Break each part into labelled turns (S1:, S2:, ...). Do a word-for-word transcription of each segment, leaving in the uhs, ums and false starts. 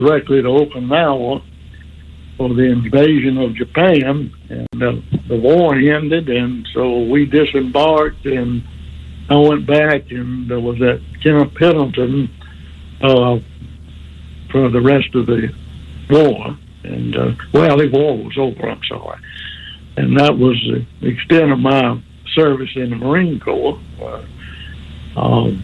S1: directly to Okinawa for the invasion of Japan, and uh, the war ended, and so we disembarked, and I went back and uh, was at Camp Pendleton uh, for the rest of the war. And, uh, well, the war was over, I'm sorry. And that was the extent of my service in the Marine Corps. Uh, um,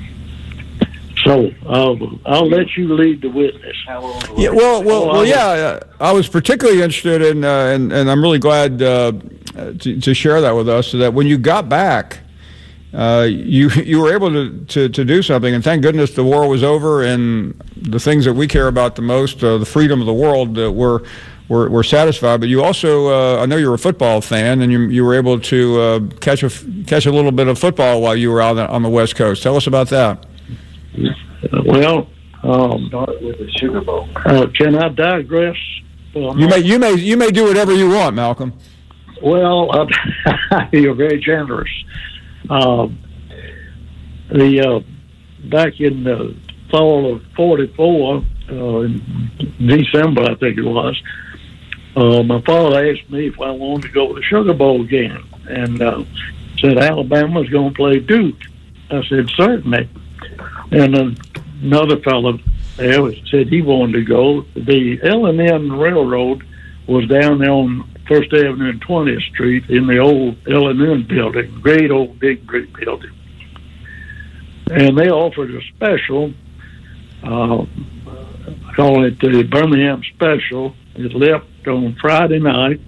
S1: So I'll, I'll let you lead the witness.
S2: Yeah, well, well, well, yeah. I was particularly interested in, uh, and, and I'm really glad uh, to, to share that with us. So that when you got back, uh, you you were able to, to, to do something, and thank goodness the war was over, and the things that we care about the most, uh, the freedom of the world, uh, were, were were satisfied. But you also, uh, I know you're a football fan, and you you were able to uh, catch a catch a little bit of football while you were out on the West Coast. Tell us about that.
S1: Uh, well, um, start with the Sugar Bowl. Uh, can I digress?
S2: You may, you may, you may do whatever you want, Malcolm.
S1: Well, uh, you're very generous. Um, the uh, back in the fall of forty-four, uh, in December, I think it was. Uh, my father asked me if I wanted to go to the Sugar Bowl game, and uh, said Alabama's going to play Duke. I said certainly. And uh, another fellow there said he wanted to go. The L and N Railroad was down there on First Avenue and twentieth Street in the old L and N building, great old big brick building. And they offered a special, uh, call it the Birmingham Special. It left on Friday night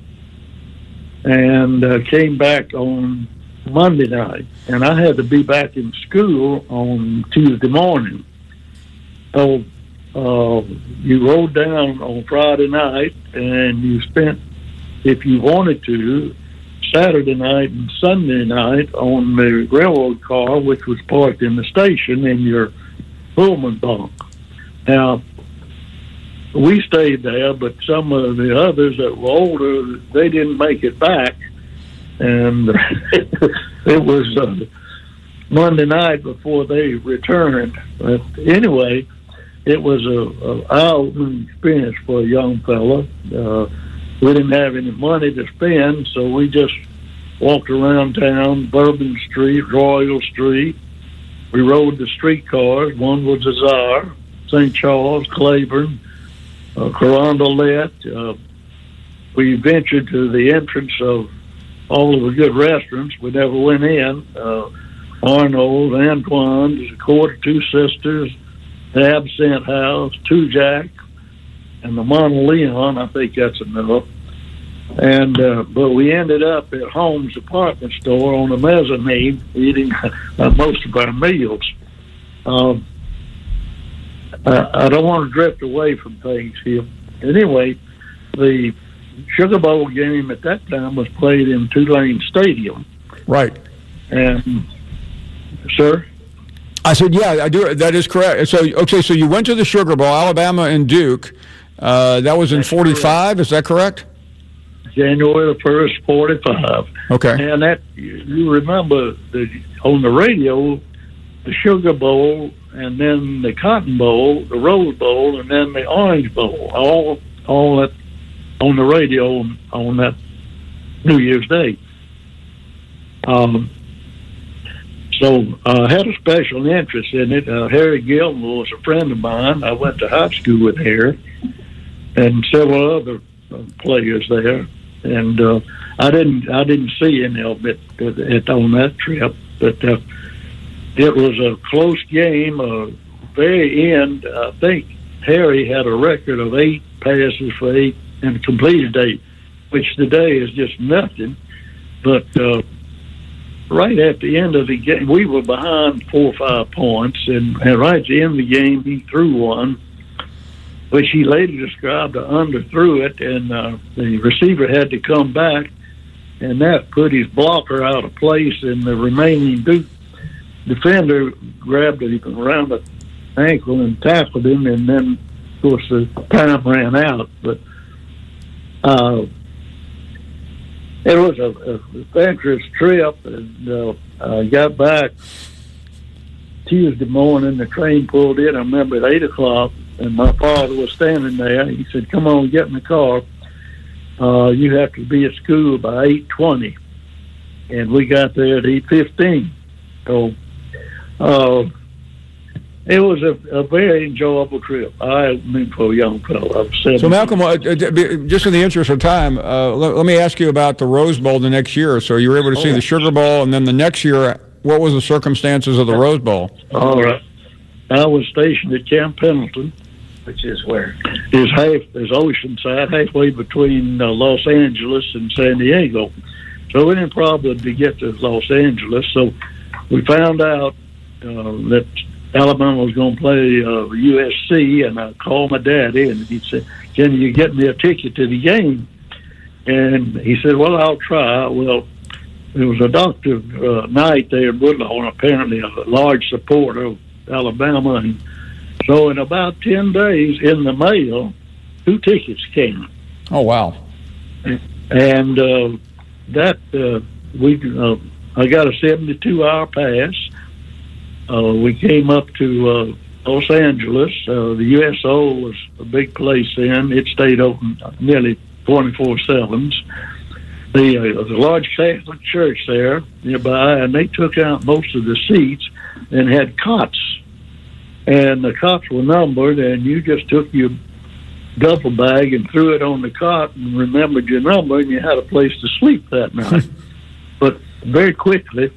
S1: and uh, came back on Monday night, and I had to be back in school on Tuesday morning. So uh, you rode down on Friday night, and you spent, if you wanted to, Saturday night and Sunday night on the railroad car, which was parked in the station in your Pullman bunk. Now, we stayed there, but some of the others that were older, they didn't make it back. And it was uh, Monday night before they returned. But anyway, it was a, a eye-opening experience for a young fella. Uh, we didn't have any money to spend, so we just walked around town, Bourbon Street, Royal Street. We rode the streetcars. One was the Czar, Saint Charles, Claiborne, uh, Carondelet. Uh, we ventured to the entrance of all of the good restaurants. We never went in. Uh, Arnold, Antoine's, Court of Two Sisters, the Absinthe House, Two Jack, and the Monteleon. I think that's enough. And uh, but we ended up at Holmes Department Store on the mezzanine eating uh, most of our meals. Um, I, I don't want to drift away from things here. Anyway, the Sugar Bowl game at that time was played in Tulane Stadium.
S2: Right.
S1: And, sir?
S2: I said, yeah, I do. That is correct. So, okay, so you went to the Sugar Bowl, Alabama and Duke. Uh, that was in forty-five, is that correct?
S1: January the first, forty-five.
S2: Okay.
S1: And that, you remember, the, on the radio, the Sugar Bowl, and then the Cotton Bowl, the Rose Bowl, and then the Orange Bowl, all, all that on the radio on that New Year's Day. Um, so I had a special interest in it. Uh, Harry Gilmore was a friend of mine. I went to high school with Harry and several other uh, players there. And uh, I didn't I didn't see any of it at, at, on that trip, but uh, it was a close game. Uh, very end, I think Harry had a record of eight passes for eight and completed eight, which today is just nothing. But uh, right at the end of the game, we were behind four or five points, and, and right at the end of the game, he threw one, which he later described as underthrew it, and uh, the receiver had to come back, and that put his blocker out of place, and the remaining Duke defender grabbed him around the ankle and tackled him, and then, of course, the time ran out. But uh, it was a, a adventurous trip, and uh, I got back Tuesday morning. The train pulled in, I remember, at eight o'clock. and my father was standing there. He said, "Come on, get in the car. Uh, you have to be at school by eight twenty." And we got there at eight fifteen. So uh, it was a, a very enjoyable trip. I mean, for a young fellow. I was seventeen.
S2: So, Malcolm, uh, just in the interest of time, uh, let, let me ask you about the Rose Bowl the next year. So you were able to see oh. the Sugar Bowl, and then the next year, what was the circumstances of the Rose Bowl?
S1: All right. I was stationed at Camp Pendleton.
S3: Which is where?
S1: Is half is Oceanside, halfway between uh, Los Angeles and San Diego. So we didn't probably to get to Los Angeles. So we found out uh, that Alabama was going to play uh, U S C, and I called my daddy, and he said, "Can you get me a ticket to the game?" And he said, "Well, I'll try." Well, there was a Doctor uh, Knight there in Woodlawn, apparently a large supporter of Alabama, and so in about ten days in the mail, two tickets came.
S2: Oh, wow.
S1: And uh, that, uh, we, uh, I got a seventy-two hour pass. Uh, we came up to uh, Los Angeles. Uh, the U S O was a big place then. It stayed open nearly twenty-four seven. The, uh, there was a large Catholic church there nearby, and they took out most of the seats and had cots. And the cots were numbered, and you just took your duffel bag and threw it on the cot and remembered your number, and you had a place to sleep that night. But very quickly,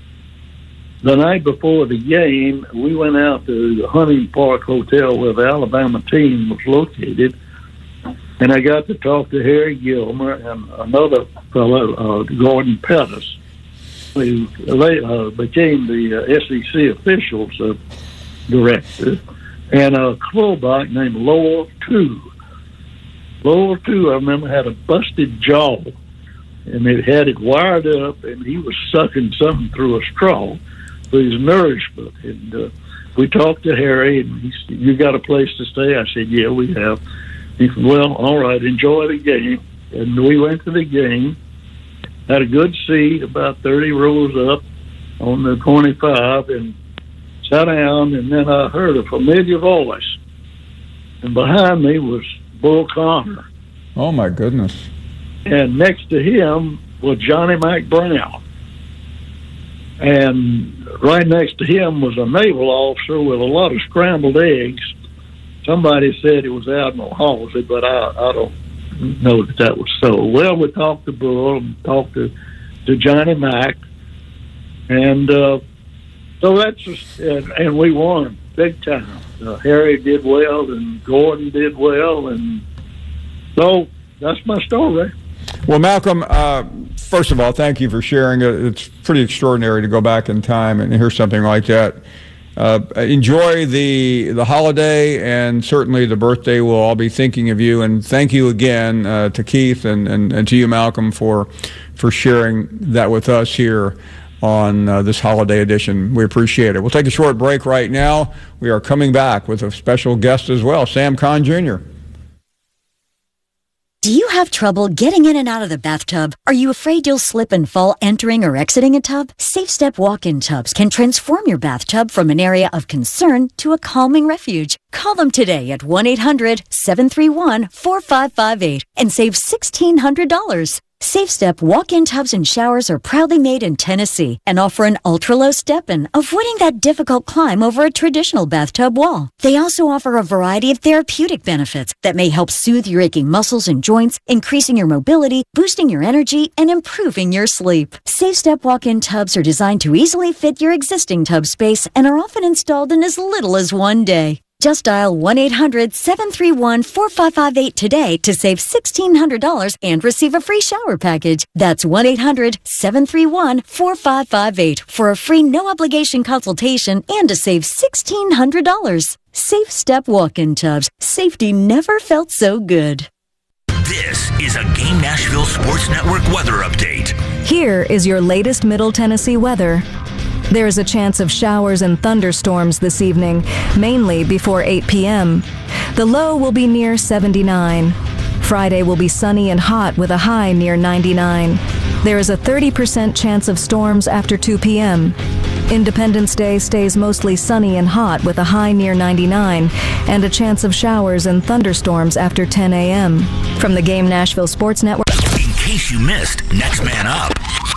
S1: the night before the game, we went out to the Hunting Park Hotel where the Alabama team was located, and I got to talk to Harry Gilmer and another fellow, uh, Gordon Pettis, who uh, became the uh, S E C officials uh, director, and a fullback named Lowell Two. Lowell Two, I remember, had a busted jaw, and it had it wired up, and he was sucking something through a straw for his nourishment. And uh, we talked to Harry, and he said, "You got a place to stay?" I said, "Yeah, we have." He said, "Well, all right, enjoy the game." And we went to the game, had a good seat, about thirty rows up on the twenty-five, and sat down, and then I heard a familiar voice. And behind me was Bull Connor.
S2: Oh, my goodness.
S1: And next to him was Johnny Mack Brown. And right next to him was a naval officer with a lot of scrambled eggs. Somebody said it was Admiral Halsey, but I, I don't know that that was so. Well, we talked to Bull and talked to, to Johnny Mack. And uh, so that's just, and, and we won big time. Uh, Harry did well, and Gordon did well, and so that's my story.
S2: Well, Malcolm, uh, first of all, thank you for sharing it. It's pretty extraordinary to go back in time and hear something like that. Uh, enjoy the the holiday, and certainly the birthday. We'll all be thinking of you, and thank you again uh, to Keith and, and, and to you, Malcolm, for for sharing that with us here on uh, this holiday edition. We appreciate it. We'll take a short break right now. We are coming back with a special guest as well, Sam Conn Junior
S4: Do you have trouble getting in and out of the bathtub? Are you afraid you'll slip and fall entering or exiting a tub? SafeStep walk-in tubs can transform your bathtub from an area of concern to a calming refuge. Call them today at one eight hundred seven three one four five five eight and save sixteen hundred dollars. SafeStep walk-in tubs and showers are proudly made in Tennessee and offer an ultra-low step-in, avoiding that difficult climb over a traditional bathtub wall. They also offer a variety of therapeutic benefits that may help soothe your aching muscles and joints, increasing your mobility, boosting your energy, and improving your sleep. SafeStep walk-in tubs are designed to easily fit your existing tub space and are often installed in as little as one day. Just dial one eight hundred seven three one four five five eight today to save sixteen hundred dollars and receive a free shower package. That's one eight hundred seven three one four five five eight for a free no-obligation consultation and to save sixteen hundred dollars. SafeStep walk-in tubs. Safety never felt so good.
S5: This is a Game Nashville Sports Network weather update.
S6: Here is your latest Middle Tennessee weather. There is a chance of showers and thunderstorms this evening, mainly before eight p.m. The low will be near seventy-nine. Friday will be sunny and hot with a high near ninety-nine. There is a thirty percent chance of storms after two p.m. Independence Day stays mostly sunny and hot with a high near ninety-nine and a chance of showers and thunderstorms after ten a.m. From the Game Nashville Sports Network.
S5: In case you missed, next man up.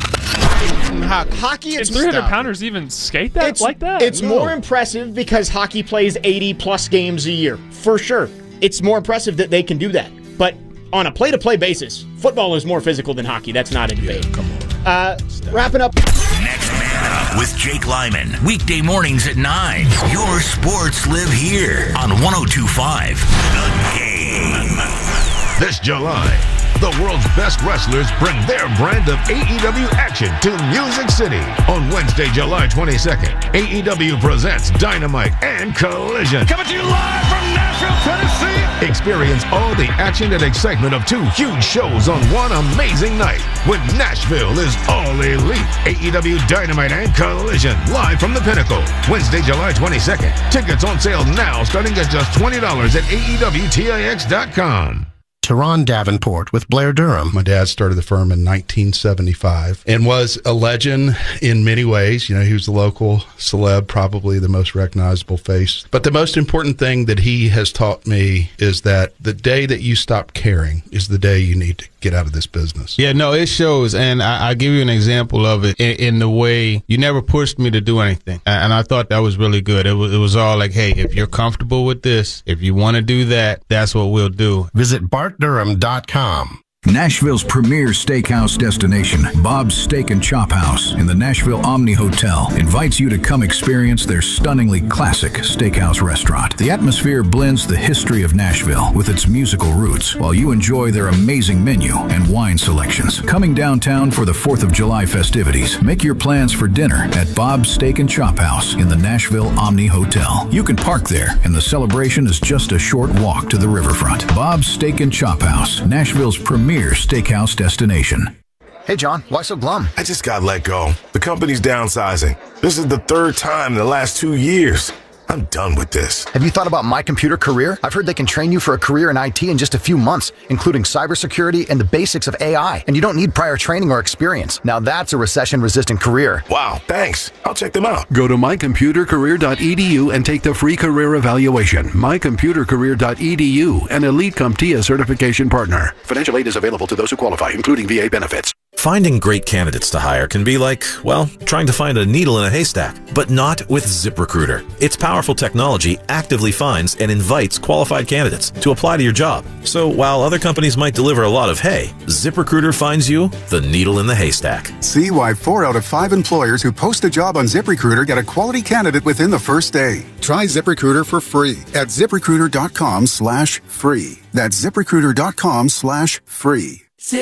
S3: Hockey
S7: Is
S3: and
S7: three hundred
S3: stuff.
S7: pounders even skate that
S3: It's,
S7: like that?
S3: It's
S7: No.
S3: more impressive because hockey plays eighty plus games a year, for sure. It's more impressive that they can do that. But on a play-to-play basis, football is more physical than hockey. That's not a debate.
S8: Yeah, come on.
S3: Uh, wrapping up.
S5: Next man up with Jake Lyman. Weekday mornings at nine. Your sports live here on one oh two point five The Game.
S8: This July, the world's best wrestlers bring their brand of A E W action to Music City. On Wednesday, July twenty-second, A E W presents Dynamite and Collision. Coming to you live from Nashville, Tennessee. Experience all the action and excitement of two huge shows on one amazing night when Nashville is all elite. A E W Dynamite and Collision, live from the Pinnacle. Wednesday, July twenty-second. Tickets on sale now starting at just twenty dollars at A E W T I X dot com.
S9: Teron Davenport with Blair Durham.
S10: My dad started the firm in nineteen seventy-five and was a legend in many ways. You know, he was the local celeb, probably the most recognizable face. But the most important thing that he has taught me is that the day that you stop caring is the day you need to get out of this business.
S11: Yeah, no, it shows. And I, I'll give you an example of it in, in the way you never pushed me to do anything. And, and I thought that was really good. It was, it was all like, hey, if you're comfortable with this, if you want to do that, that's what we'll do.
S9: Visit Bart Durham dot com.
S12: Nashville's premier steakhouse destination, Bob's Steak and Chop House in the Nashville Omni Hotel, invites you to come experience their stunningly classic steakhouse restaurant. The atmosphere blends the history of Nashville with its musical roots, while you enjoy their amazing menu and wine selections. Coming downtown for the fourth of July festivities, make your plans for dinner at Bob's Steak and Chop House in the Nashville Omni Hotel. You can park there, and the celebration is just a short walk to the riverfront. Bob's Steak and Chop House, Nashville's premier steakhouse destination.
S13: Hey, John, why so glum?
S14: I just got let go. The company's downsizing. This is the third time in the last two years. I'm done with this.
S13: Have you thought about My Computer Career? I've heard they can train you for a career in I T in just a few months, including cybersecurity and the basics of A I. And you don't need prior training or experience. Now that's a recession-resistant career.
S14: Wow, thanks. I'll check them out.
S15: Go to my computer career dot e d u and take the free career evaluation. my computer career dot e d u, an Elite CompTIA certification partner. Financial aid is available to those who qualify, including V A benefits.
S16: Finding great candidates to hire can be like, well, trying to find a needle in a haystack, but not with ZipRecruiter. Its powerful technology actively finds and invites qualified candidates to apply to your job. So while other companies might deliver a lot of hay, ZipRecruiter finds you the needle in the haystack.
S17: See why four out of five employers who post a job on ZipRecruiter get a quality candidate within the first day. Try ZipRecruiter for free at ZipRecruiter dot com slash free. That's ZipRecruiter dot com slash free.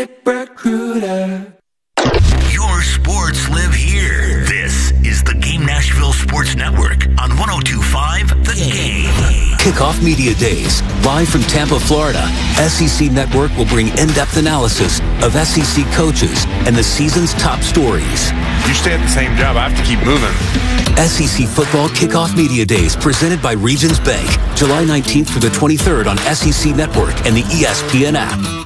S5: ZipRecruiter. Your sports live here. This is the Game Nashville Sports Network on one oh two point five The Game.
S18: Kickoff Media Days, live from Tampa, Florida. S E C Network will bring in-depth analysis of S E C coaches and the season's top stories.
S19: You stay at the same job, I have to keep moving.
S18: S E C Football Kickoff Media Days, presented by Regions Bank, July nineteenth through the twenty-third on S E C Network and the E S P N app.